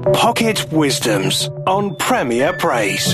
Pocket Wisdoms on Premier Praise.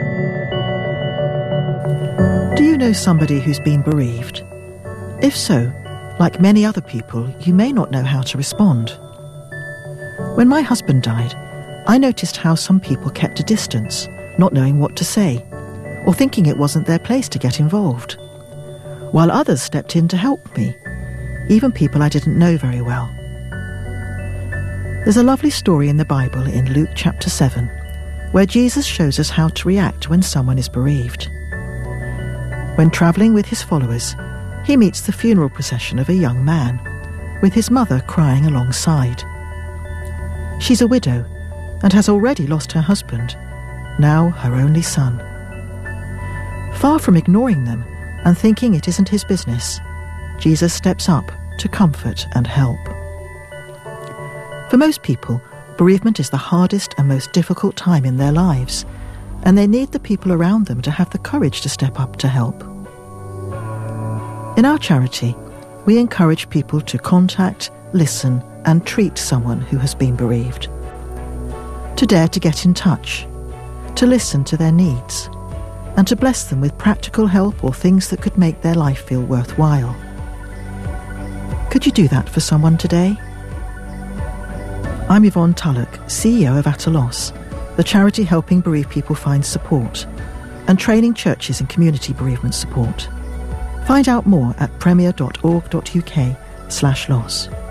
Do you know somebody who's been bereaved? If so, like many other people, you may not know how to respond. When my husband died, I noticed how some people kept a distance, not knowing what to say, or thinking it wasn't their place to get involved, while others stepped in to help me, even people I didn't know very well. There's a lovely story in the Bible in Luke chapter 7, where Jesus shows us how to react when someone is bereaved. When travelling with his followers, he meets the funeral procession of a young man, with his mother crying alongside. She's a widow and has already lost her husband, now her only son. Far from ignoring them and thinking it isn't his business, Jesus steps up to comfort and help. For most people, bereavement is the hardest and most difficult time in their lives, and they need the people around them to have the courage to step up to help. In our charity, we encourage people to contact, listen, and treat someone who has been bereaved. To dare to get in touch, to listen to their needs, and to bless them with practical help or things that could make their life feel worthwhile. Could you do that for someone today? I'm Yvonne Tullock, CEO of At a Loss, the charity helping bereaved people find support and training churches in community bereavement support. Find out more at premier.org.uk/loss.